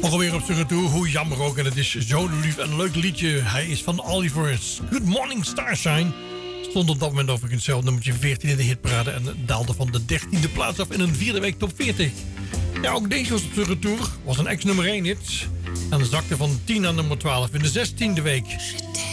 Alweer op zijn retour, hoe jammer ook. En het is zo'n lief en leuk liedje. Hij is van Olivers. Good Morning Starshine. Stond op dat moment overigens zelf nummertje 14 in de hitparade. En daalde van de 13e plaats af in een vierde week top 40. Ja, ook deze was op zijn retour. Was een ex-nummer 1 hit. En zakte van 10 naar nummer 12 in de 16e week.